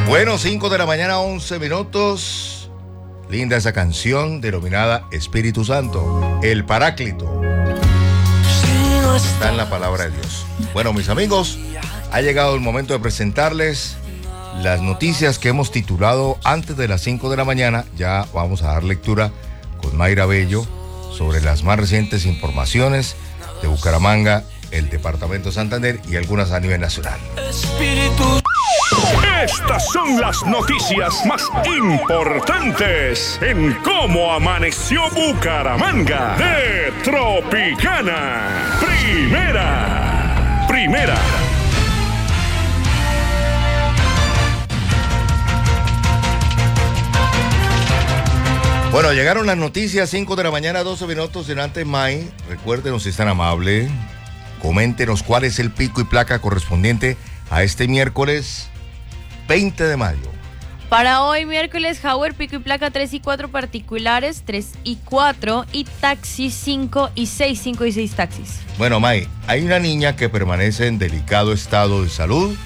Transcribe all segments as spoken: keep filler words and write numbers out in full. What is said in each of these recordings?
Bueno, cinco de la mañana, once minutos. Linda esa canción denominada Espíritu Santo, el Paráclito. Está en la palabra de Dios. Bueno, mis amigos, ha llegado el momento de presentarles las noticias que hemos titulado antes de las cinco de la mañana. Ya vamos a dar lectura con Mayra Bello sobre las más recientes informaciones de Bucaramanga, el departamento de Santander y algunas a nivel nacional. Espíritu. Estas son las noticias más importantes en cómo amaneció Bucaramanga de Tropicana. Primera, primera. Bueno, llegaron las noticias, cinco de la mañana, doce minutos. En antes, May, recuérdenos si es tan amable, coméntenos cuál es el pico y placa correspondiente a este miércoles veinte de mayo. Para hoy, miércoles, Jaguar, pico y placa tres y cuatro particulares, tres y cuatro, y taxis cinco y seis, cinco y seis taxis. Bueno, May, hay una niña que permanece en delicado estado de salud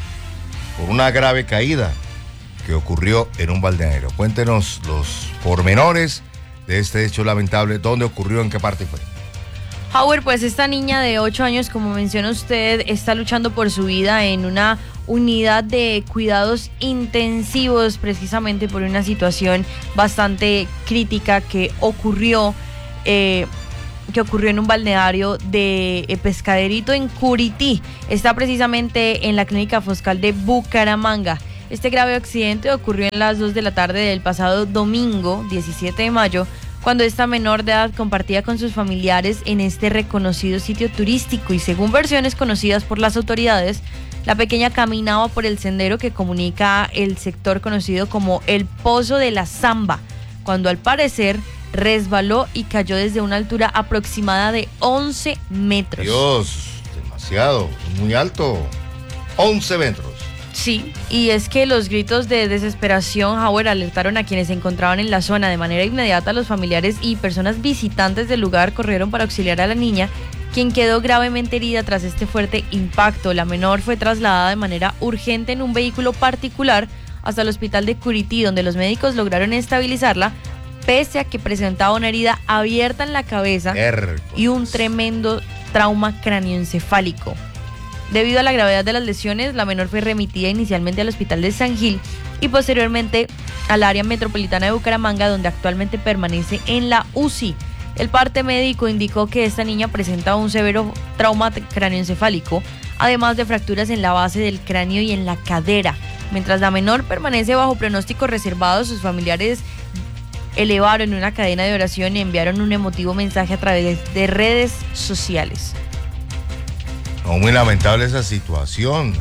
por una grave caída que ocurrió en un balneario. Cuéntenos los pormenores de este hecho lamentable, dónde ocurrió, en qué parte fue. Howard, pues esta niña de ocho años, como menciona usted, está luchando por su vida en una unidad de cuidados intensivos, precisamente por una situación bastante crítica que ocurrió, eh, que ocurrió en un balneario de eh, Pescaderito en Curití. Está precisamente en la clínica Foscal de Bucaramanga. Este grave accidente ocurrió en las dos de la tarde del pasado domingo, diecisiete de mayo, cuando esta menor de edad compartía con sus familiares en este reconocido sitio turístico y, según versiones conocidas por las autoridades, la pequeña caminaba por el sendero que comunica el sector conocido como el Pozo de la Zamba, cuando al parecer resbaló y cayó desde una altura aproximada de once metros. Dios, demasiado, muy alto, once metros. Sí, y es que los gritos de desesperación, Howard, alertaron a quienes se encontraban en la zona. De manera inmediata, los familiares y personas visitantes del lugar corrieron para auxiliar a la niña, quien quedó gravemente herida tras este fuerte impacto. La menor fue trasladada de manera urgente en un vehículo particular hasta el hospital de Curití, donde los médicos lograron estabilizarla, pese a que presentaba una herida abierta en la cabeza y un tremendo trauma cráneoencefálico. Debido a la gravedad de las lesiones, la menor fue remitida inicialmente al hospital de San Gil y posteriormente al área metropolitana de Bucaramanga, donde actualmente permanece en la U C I. El parte médico indicó que esta niña presenta un severo trauma cráneoencefálico, además de fracturas en la base del cráneo y en la cadera. Mientras la menor permanece bajo pronóstico reservado, sus familiares elevaron una cadena de oración y enviaron un emotivo mensaje a través de redes sociales. No, muy lamentable esa situación.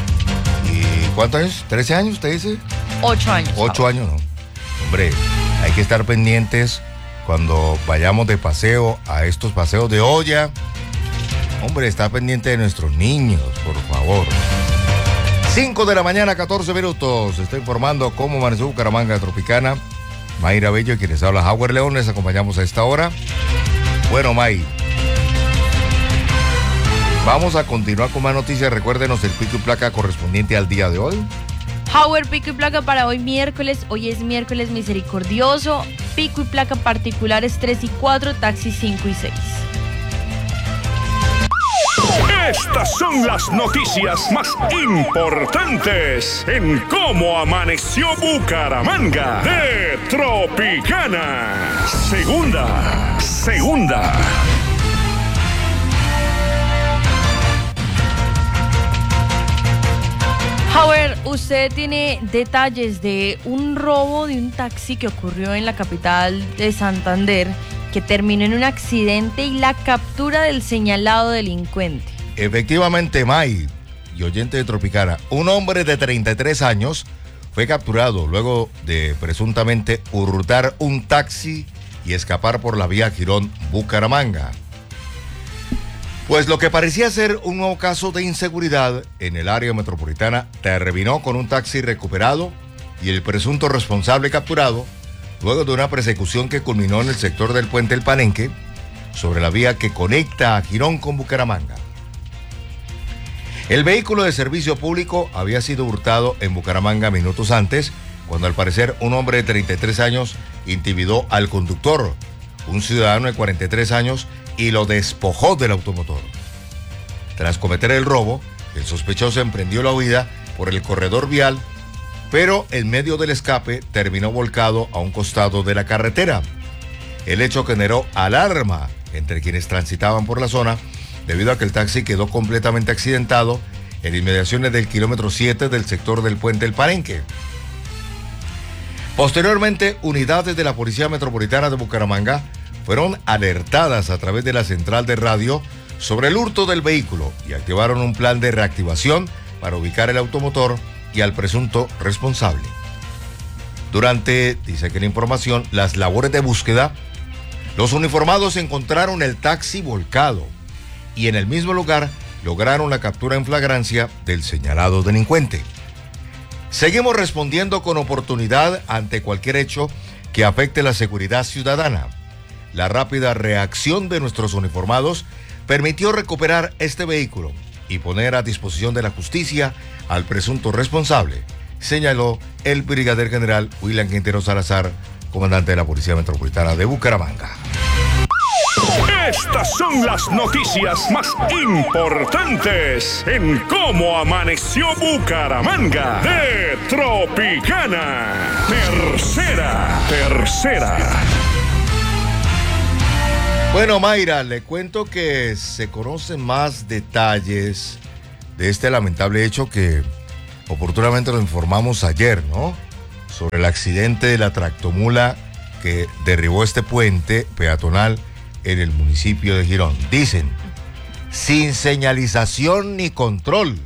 ¿Y cuántos años? ¿trece años usted dice? Ocho años. Ocho años, no. Hombre, hay que estar pendientes cuando vayamos de paseo a estos paseos de olla. Hombre, está pendiente de nuestros niños, por favor. cinco de la mañana, catorce minutos. Está informando cómo amaneció Bucaramanga Tropicana. Mayra Bello, quienes habla Howard León, les acompañamos a esta hora. Bueno, May, vamos a continuar con más noticias. Recuérdenos el pico y placa correspondiente al día de hoy. Howard, pico y placa para hoy miércoles. Hoy es miércoles misericordioso. Pico y placa particulares tres y cuatro, taxis cinco y seis. Estas son las noticias más importantes en cómo amaneció Bucaramanga de Tropicana. Segunda, segunda. Howard, usted tiene detalles de un robo de un taxi que ocurrió en la capital de Santander, que terminó en un accidente y la captura del señalado delincuente. Efectivamente, May y oyente de Tropicana, un hombre de treinta y tres años fue capturado luego de presuntamente hurtar un taxi y escapar por la vía Girón-Bucaramanga. Pues lo que parecía ser un nuevo caso de inseguridad en el área metropolitana terminó con un taxi recuperado y el presunto responsable capturado luego de una persecución que culminó en el sector del Puente El Palenque sobre la vía que conecta a Girón con Bucaramanga. El vehículo de servicio público había sido hurtado en Bucaramanga minutos antes, cuando al parecer un hombre de treinta y tres años intimidó al conductor, un ciudadano de cuarenta y tres años, y lo despojó del automotor. Tras cometer el robo, el sospechoso emprendió la huida por el corredor vial, pero en medio del escape terminó volcado a un costado de la carretera. El hecho generó alarma entre quienes transitaban por la zona, debido a que el taxi quedó completamente accidentado en inmediaciones del kilómetro siete del sector del Puente El Palenque. Posteriormente, unidades de la Policía Metropolitana de Bucaramanga fueron alertadas a través de la central de radio sobre el hurto del vehículo y activaron un plan de reactivación para ubicar el automotor y al presunto responsable. Durante, dice que la información, las labores de búsqueda, los uniformados encontraron el taxi volcado y en el mismo lugar lograron la captura en flagrancia del señalado delincuente. Seguimos respondiendo con oportunidad ante cualquier hecho que afecte la seguridad ciudadana. La rápida reacción de nuestros uniformados permitió recuperar este vehículo y poner a disposición de la justicia al presunto responsable, señaló el brigadier general William Quintero Salazar, comandante de la Policía Metropolitana de Bucaramanga. Estas son las noticias más importantes en Cómo Amaneció Bucaramanga de Tropicana. Tercera, tercera. Bueno, Mayra, le cuento que se conocen más detalles de este lamentable hecho que oportunamente lo informamos ayer, ¿no? Sobre el accidente de la tractomula que derribó este puente peatonal en el municipio de Girón. Dicen, sin señalización ni control.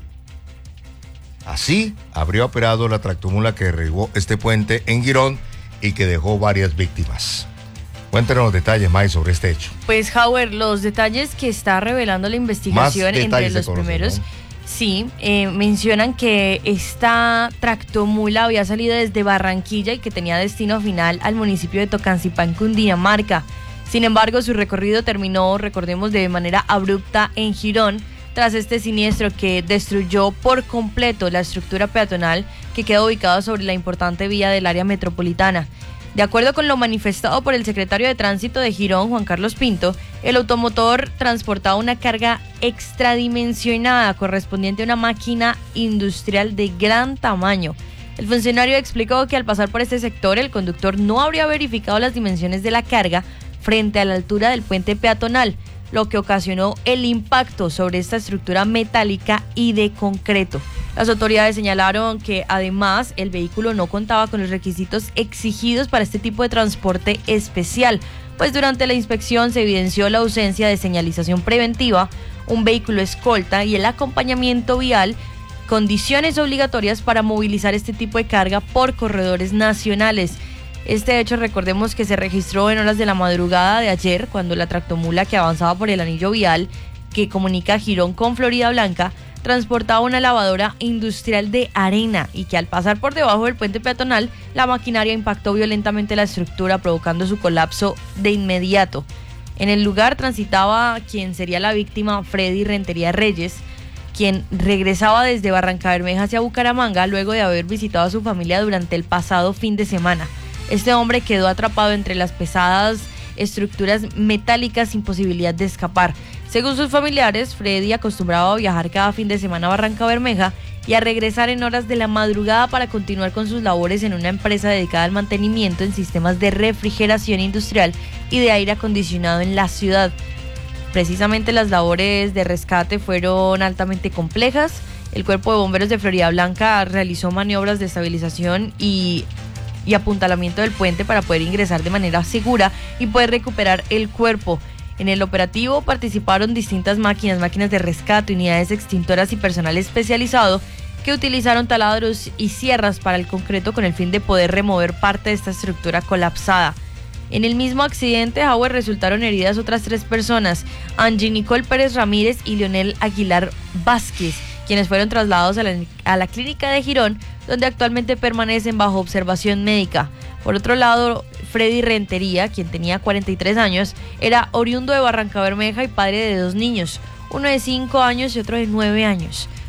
Así habría operado la tractomula que derribó este puente en Girón y que dejó varias víctimas. Cuéntenos los detalles, May, sobre este hecho. Pues, Howard, los detalles que está revelando la investigación entre los conocen, primeros, ¿no? Sí, eh, mencionan que esta tractomula había salido desde Barranquilla y que tenía destino final al municipio de Tocancipá, Cundinamarca. Sin embargo, su recorrido terminó, recordemos, de manera abrupta en Girón, tras este siniestro que destruyó por completo la estructura peatonal que queda ubicada sobre la importante vía del área metropolitana. De acuerdo con lo manifestado por el secretario de Tránsito de Girón, Juan Carlos Pinto, el automotor transportaba una carga extradimensionada correspondiente a una máquina industrial de gran tamaño. El funcionario explicó que al pasar por este sector, el conductor no habría verificado las dimensiones de la carga frente a la altura del puente peatonal, lo que ocasionó el impacto sobre esta estructura metálica y de concreto. Las autoridades señalaron que además el vehículo no contaba con los requisitos exigidos para este tipo de transporte especial, pues durante la inspección se evidenció la ausencia de señalización preventiva, un vehículo escolta y el acompañamiento vial, condiciones obligatorias para movilizar este tipo de carga por corredores nacionales. Este hecho, recordemos que se registró en horas de la madrugada de ayer, cuando la tractomula que avanzaba por el anillo vial que comunica Girón con Florida Blanca transportaba una lavadora industrial de arena y que al pasar por debajo del puente peatonal, la maquinaria impactó violentamente la estructura, provocando su colapso de inmediato. En el lugar transitaba quien sería la víctima, Freddy Rentería Reyes, quien regresaba desde Barrancabermeja hacia Bucaramanga luego de haber visitado a su familia durante el pasado fin de semana. Este hombre quedó atrapado entre las pesadas estructuras metálicas sin posibilidad de escapar. Según sus familiares, Freddy acostumbraba a viajar cada fin de semana a Barrancabermeja y a regresar en horas de la madrugada para continuar con sus labores en una empresa dedicada al mantenimiento en sistemas de refrigeración industrial y de aire acondicionado en la ciudad. Precisamente las labores de rescate fueron altamente complejas. El Cuerpo de Bomberos de Florida Blanca realizó maniobras de estabilización y y apuntalamiento del puente para poder ingresar de manera segura y poder recuperar el cuerpo. En el operativo participaron distintas máquinas, máquinas de rescate, unidades extintoras y personal especializado que utilizaron taladros y sierras para el concreto con el fin de poder remover parte de esta estructura colapsada. En el mismo accidente, Howard, resultaron heridas otras tres personas, Angie Nicole Pérez Ramírez y Leonel Aguilar Vázquez, quienes fueron trasladados a la, a la clínica de Girón, donde actualmente permanecen bajo observación médica. Por otro lado, Freddy Rentería, quien tenía cuarenta y tres años, era oriundo de Barrancabermeja y padre de dos niños, uno de cinco años y otro de nueve años.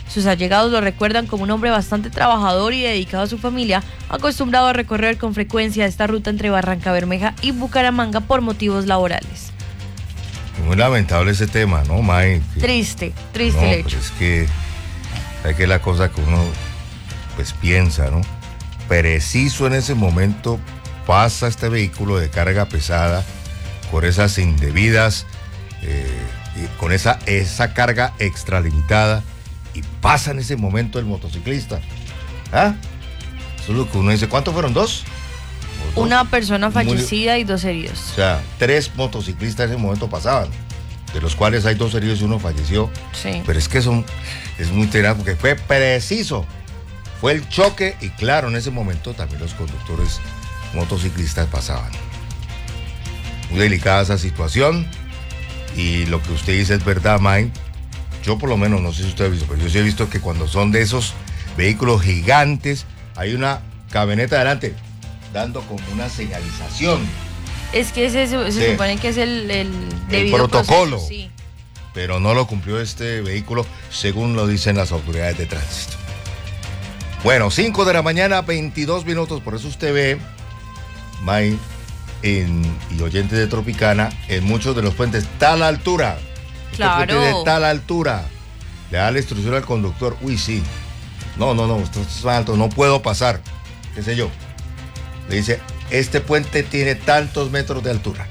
Sus allegados lo recuerdan como un hombre bastante trabajador y dedicado a su familia, acostumbrado a recorrer con frecuencia esta ruta entre Barrancabermeja y Bucaramanga por motivos laborales. Muy lamentable ese tema, ¿no, May? Que, triste, triste no, el hecho. Pues es que hay que la cosa que uno pues piensa, ¿no? Preciso en ese momento pasa este vehículo de carga pesada con esas indebidas, eh, y con esa, esa carga extralimitada y pasa en ese momento el motociclista. ¿Ah? Eso es lo que uno dice. ¿Cuántos fueron? ¿Dos? ¿O dos? Una persona fallecida Muy... y dos heridos. O sea, tres motociclistas en ese momento pasaban, de los cuales hay dos heridos y uno falleció. Sí. Pero es que son, es muy tenaz porque fue preciso. Fue el choque y claro, en ese momento también los conductores motociclistas pasaban. Muy delicada esa situación y lo que usted dice es verdad, Mike. Yo por lo menos, no sé si usted ha visto, pero yo sí he visto que cuando son de esos vehículos gigantes, hay una camioneta adelante dando como una señalización. Es que ese, se, se sí. supone que es el, el, el protocolo. Proceso, sí. Pero no lo cumplió este vehículo, según lo dicen las autoridades de tránsito. Bueno, cinco de la mañana, veintidós minutos, por eso usted ve, May, en, y oyentes de Tropicana, en muchos de los puentes, tal altura. Claro. Este puente de tal altura. Le da la instrucción al conductor, uy, sí. No, no, no, esto es alto, no puedo pasar. ¿Qué sé yo? Le dice, este puente tiene tantos metros de altura.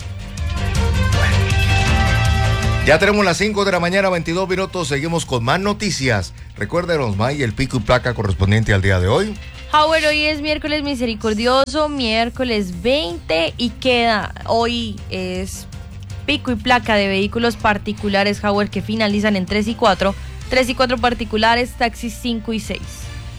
Ya tenemos las cinco de la mañana, veintidós minutos, seguimos con más noticias. Recuérdenos, May, el pico y placa correspondiente al día de hoy. Howard, hoy es miércoles misericordioso, miércoles veinte y queda, hoy es pico y placa de vehículos particulares, Howard, que finalizan en tres y cuatro, tres y cuatro particulares, taxis cinco y seis.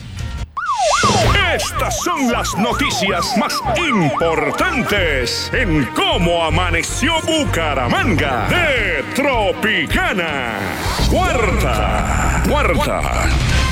Estas son las noticias más importantes en Cómo Amaneció Bucaramanga de Tropicana. Cuarta, cuarta.